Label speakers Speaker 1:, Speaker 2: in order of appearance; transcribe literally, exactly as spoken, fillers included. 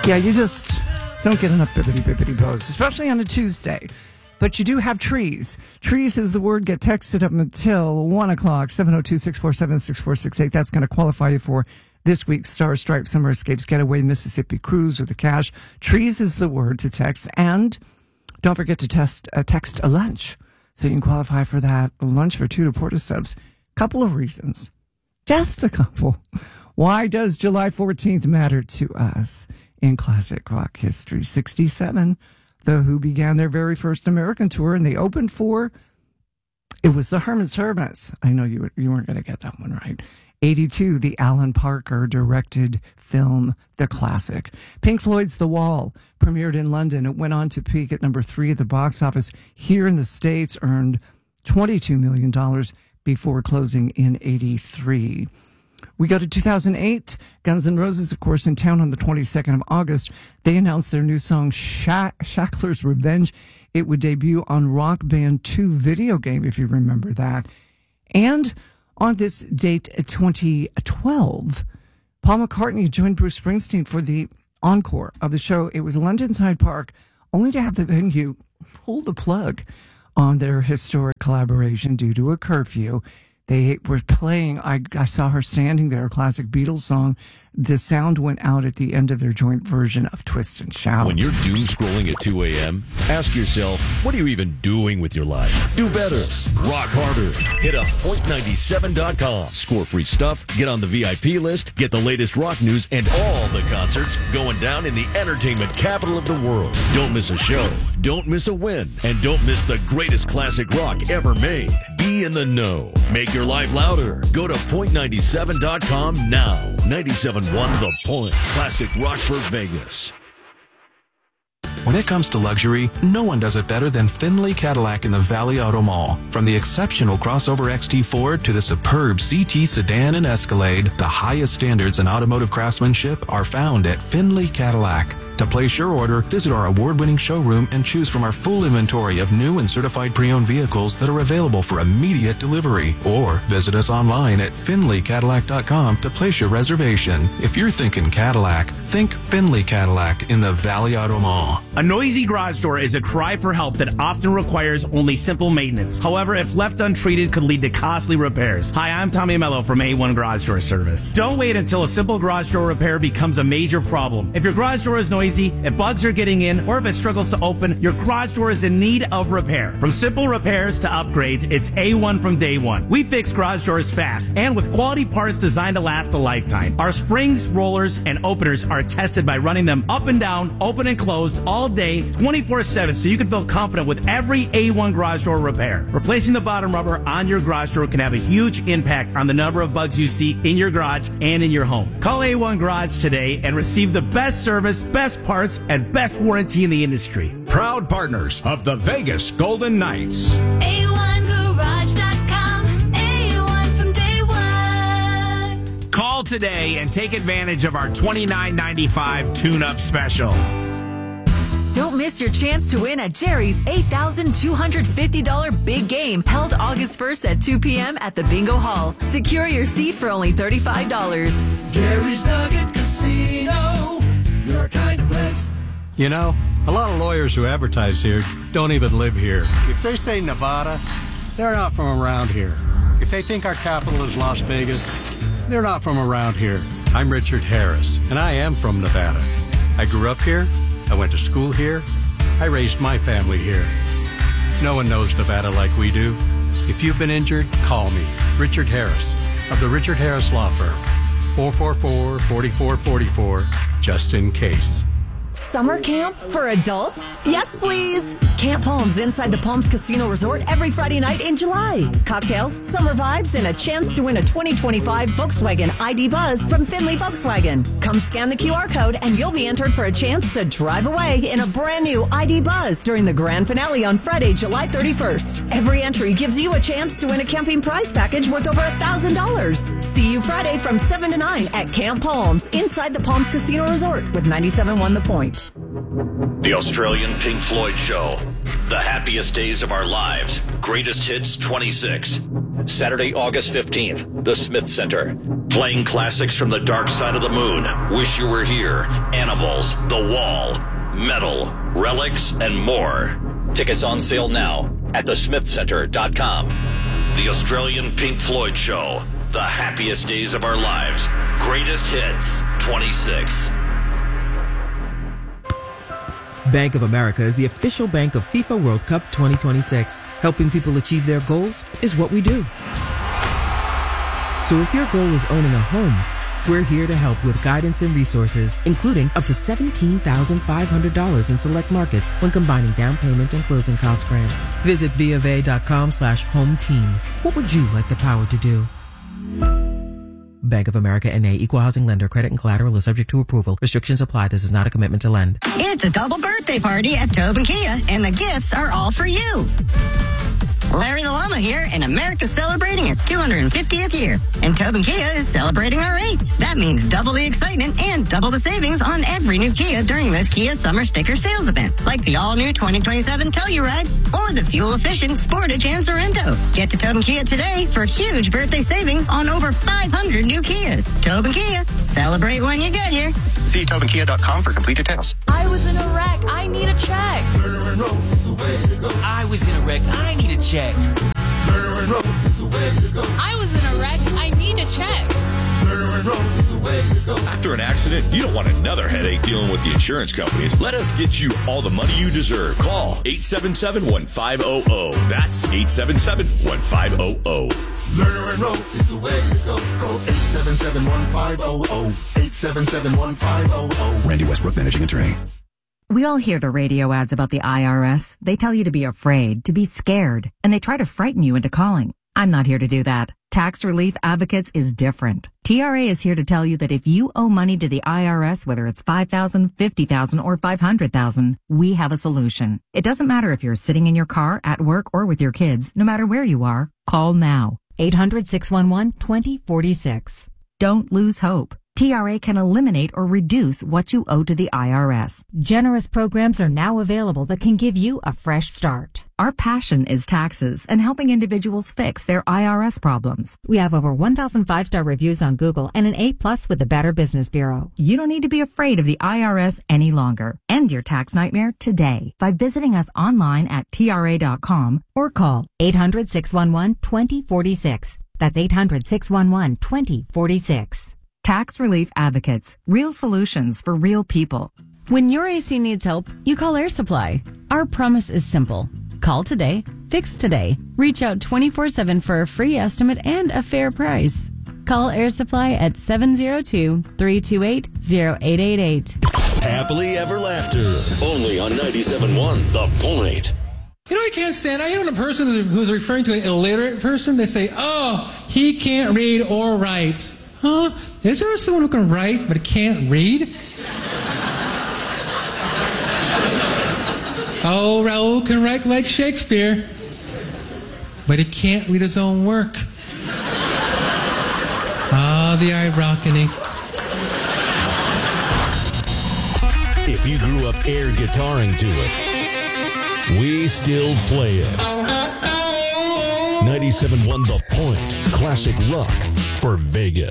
Speaker 1: Yeah, you just don't get enough bibbity-bibbity bows, especially on a Tuesday. But you do have trees. Trees is the word. Get texted up until one o'clock, seven oh two, six four seven, six four six eight. That's going to qualify you for this week's Star Stripe Summer Escapes Getaway Mississippi Cruise or the cash. Trees is the word to text. And don't forget to test, uh, text a lunch so you can qualify for that lunch for two to Porta Subs. Couple of reasons. Just a couple. Why does July fourteenth matter to us in classic rock history? sixty-seven, The Who began their very first American tour, and they opened for, it was the Herman's Hermits. I know you you weren't going to get that one right. eighty-two, the Alan Parker directed film, The Classic. Pink Floyd's The Wall premiered in London. It went on to peak at number three at the box office here in the States, earned twenty-two million dollars before closing in eighty-three. We go to two thousand eight. Guns N' Roses, of course, in town on the twenty-second of August. They announced their new song, Sha- Shackler's Revenge. It would debut on Rock Band two video game, if you remember that. And on this date, twenty twelve, Paul McCartney joined Bruce Springsteen for the encore of the show. It was London's Hyde Park, only to have the venue pull the plug on their historic collaboration due to a curfew. They were playing, I, I saw her standing there, a classic Beatles song. The sound went out at the end of their joint version of Twist and Shout.
Speaker 2: When you're doom scrolling at two a.m., ask yourself, what are you even doing with your life? Do better. Rock harder. Hit up point nine seven dot com. Score free stuff, get on the V I P list, get the latest rock news, and all the concerts going down in the entertainment capital of the world. Don't miss a show. Don't miss a win. And don't miss the greatest classic rock ever made. Be in the know. Make your life louder. Go to point nine seven dot com now. ninety-seven point one The Point. Classic rock for Vegas.
Speaker 3: When it comes to luxury, no one does it better than Findlay Cadillac in the Valley Auto Mall. From the exceptional crossover X T Ford to the superb C T sedan and Escalade, the highest standards in automotive craftsmanship are found at Findlay Cadillac. To place your order, visit our award-winning showroom and choose from our full inventory of new and certified pre-owned vehicles that are available for immediate delivery. Or visit us online at Findlay Cadillac dot com to place your reservation. If you're thinking Cadillac, think Findlay Cadillac in the Valley Auto Mall.
Speaker 4: A noisy garage door is a cry for help that often requires only simple maintenance. However, if left untreated, could lead to costly repairs. Hi, I'm Tommy Mello from A one Garage Door Service. Don't wait until a simple garage door repair becomes a major problem. If your garage door is noisy, if bugs are getting in, or if it struggles to open, your garage door is in need of repair. From simple repairs to upgrades, it's A one from day one. We fix garage doors fast and with quality parts designed to last a lifetime. Our springs, rollers, and openers are tested by running them up and down, open and closed, all day, twenty-four seven, so you can feel confident with every A one garage door repair. Replacing the bottom rubber on your garage door can have a huge impact on the number of bugs you see in your garage and in your home. Call A one Garage today and receive the best service, best parts, and best warranty in the industry.
Speaker 5: Proud partners of the Vegas Golden Knights.
Speaker 6: A one garage dot com, A one from day one.
Speaker 4: Call today and take advantage of our twenty-nine ninety-five tune-up special.
Speaker 7: Don't miss your chance to win at Jerry's eight thousand two hundred fifty dollars big game held August first at two p.m. at the Bingo Hall. Secure your seat for only thirty-five dollars.
Speaker 8: Jerry's Nugget Casino, your kind of place.
Speaker 9: You know, a lot of lawyers who advertise here don't even live here. If they say Nevada, they're not from around here. If they think our capital is Las Vegas, they're not from around here. I'm Richard Harris, and I am from Nevada. I grew up here. I went to school here. I raised my family here. No one knows Nevada like we do. If you've been injured, call me, Richard Harris, of the Richard Harris Law Firm. four four four, four four four four, just in case.
Speaker 10: Summer camp for adults? Yes, please. Camp Palms inside the Palms Casino Resort every Friday night in July. Cocktails, summer vibes, and a chance to win a twenty twenty-five Volkswagen I D Buzz from Findlay Volkswagen. Come scan the Q R code and you'll be entered for a chance to drive away in a brand new I D Buzz during the grand finale on Friday, July thirty-first. Every entry gives you a chance to win a camping prize package worth over one thousand dollars. See you Friday from seven to nine at Camp Palms inside the Palms Casino Resort with ninety-seven point one The Point.
Speaker 2: The Australian Pink Floyd Show. The happiest days of our lives. Greatest hits twenty-six. Saturday, August fifteenth, the Smith Center. Playing classics from the dark side of the moon, Wish You Were Here, Animals, The Wall, Metal, Relics, and more. Tickets on sale now at the smith center dot com. The Australian Pink Floyd Show. The happiest days of our lives. Greatest hits, twenty-six.
Speaker 11: Bank of America is the official bank of FIFA World Cup twenty twenty-six. Helping people achieve their goals is what we do. So if your goal is owning a home, we're here to help with guidance and resources, including up to seventeen thousand five hundred dollars in select markets when combining down payment and closing cost grants. Visit bofa.com slash home team. What would you like the power to do? Bank of America N A, Equal Housing Lender. Credit and collateral is subject to approval. Restrictions apply. This is not a commitment to lend.
Speaker 12: It's a double birthday party at Tobin Kia, and the gifts are all for you. Larry the Llama here, and America's celebrating its two hundred fiftieth year. And Tobin Kia is celebrating our eighth. That means double the excitement and double the savings on every new Kia during this Kia Summer Sticker Sales event. Like the all-new twenty twenty-seven Telluride or the fuel-efficient Sportage and Sorrento. Get to Tobin Kia today for huge birthday savings on over five hundred new Kias. Tobin Kia, celebrate when you get here.
Speaker 13: See Tobin Kia dot com for complete details.
Speaker 14: I was in a wreck. I need a check.
Speaker 15: I was in a wreck. I need a check.
Speaker 14: I was in a wreck. I need a check.
Speaker 2: After an accident, you don't want another headache dealing with the insurance companies. Let us get you all the money you deserve. Call eight seven seven, one five zero zero. That's eight seven seven, one five zero zero.
Speaker 8: Lerner and Rowe is the way to go. Call eight seven seven, one five zero zero. eight seven seven, one five zero zero.
Speaker 16: Randy Westbrook, managing attorney.
Speaker 17: We all hear the radio ads about the I R S. They tell you to be afraid, to be scared, and they try to frighten you into calling. I'm not here to do that. Tax Relief Advocates is different. T R A is here to tell you that if you owe money to the I R S, whether it's five thousand dollars, fifty thousand dollars, or five hundred thousand dollars, we have a solution. It doesn't matter if you're sitting in your car, at work, or with your kids. No matter where you are, call now. eight hundred, six one one, two zero four six. Don't lose hope. T R A can eliminate or reduce what you owe to the I R S.
Speaker 18: Generous programs are now available that can give you a fresh start.
Speaker 17: Our passion is taxes and helping individuals fix their I R S problems.
Speaker 18: We have over one thousand five-star reviews on Google and an A plus with the Better Business Bureau.
Speaker 17: You don't need to be afraid of the I R S any longer. End your tax nightmare today by visiting us online at T R A dot com or call
Speaker 18: eight hundred, six one one, two zero four six. That's eight hundred, six one one, two zero four six.
Speaker 17: Tax Relief Advocates. Real solutions for real people.
Speaker 19: When your A C needs help, you call Air Supply. Our promise is simple. Call today, fix today. Reach out twenty-four seven for a free estimate and a fair price. Call Air Supply at seven zero two, three two eight, zero eight eight eight.
Speaker 2: Happily Ever Laughter. Only on ninety-seven point one The Point.
Speaker 20: You know I can't stand? I hear when a person who's referring to an illiterate person, they say, oh, he can't read or write. Huh? Is there someone who can write but can't read? Oh, Raoul can write like Shakespeare, but he can't read his own work. Ah, the irony.
Speaker 2: If you grew up air guitaring to it, we still play it. ninety-seven point one The Point. Classic rock for Vegas.